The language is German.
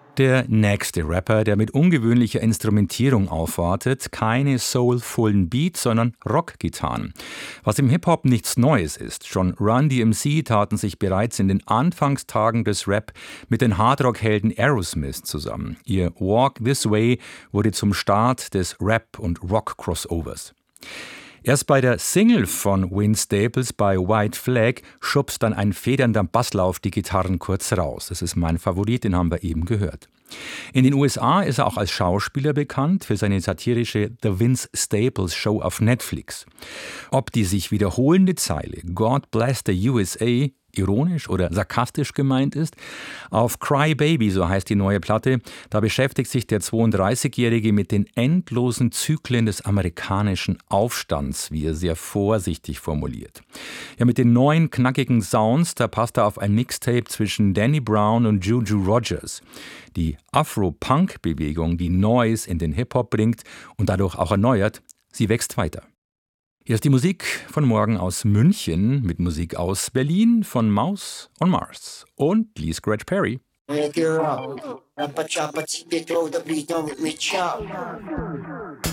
Der nächste Rapper, der mit ungewöhnlicher Instrumentierung aufwartet, keine soulvollen Beats, sondern Rockgitarren. Was im Hip-Hop nichts Neues ist. Schon Run DMC taten sich bereits in den Anfangstagen des Rap mit den Hardrock-Helden Aerosmith zusammen. Ihr Walk This Way wurde zum Start des Rap- und Rock-Crossovers. Erst bei der Single von Vince Staples bei White Flag schubst dann ein federnder Basslauf die Gitarren kurz raus. Das ist mein Favorit, den haben wir eben gehört. In den USA ist er auch als Schauspieler bekannt für seine satirische The Vince Staples Show auf Netflix. Ob die sich wiederholende Zeile God Bless the USA ironisch oder sarkastisch gemeint ist. Auf Cry Baby, so heißt die neue Platte, da beschäftigt sich der 32-Jährige mit den endlosen Zyklen des amerikanischen Aufstands, wie er sehr vorsichtig formuliert. Ja, mit den neuen knackigen Sounds, da passt er auf ein Mixtape zwischen Danny Brown und Juju Rogers. Die Afro-Punk-Bewegung, die Neues in den Hip-Hop bringt und dadurch auch erneuert, sie wächst weiter. Hier ist die Musik von morgen aus München mit Musik aus Berlin von Mouse on Mars und Lee Scratch Perry.